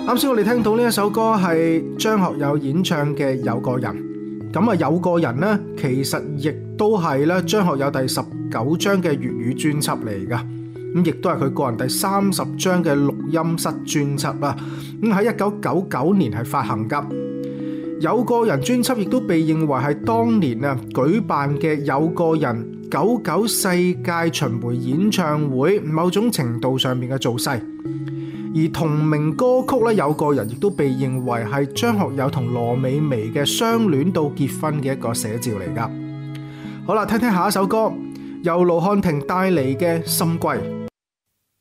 啱先我哋聽到呢一首歌係張學友演唱嘅《有個人》，咁啊有個人呢，其實亦都係咧張學友第19張嘅粵語專輯嚟噶，咁亦都係佢個人第30張嘅錄音室專輯啊，咁喺1999年係發行噶。有個人專輯亦都被認為係當年啊舉辦嘅有個人99世界巡迴演唱會某種程度上面嘅造勢。而同名歌曲咧，有個人亦都被認為係張學友同羅美薇嘅相戀到結婚嘅一個寫照嚟噶。好啦，聽聽下一首歌，由盧瀚霆帶嚟嘅《心歸》。